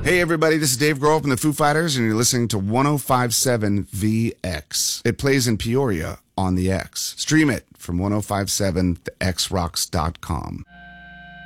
Hey everybody, this is Dave Grohl from the Foo Fighters, and you're listening to 105.7 VX. It plays in Peoria on the X. Stream it from 105.7thexrocks.com.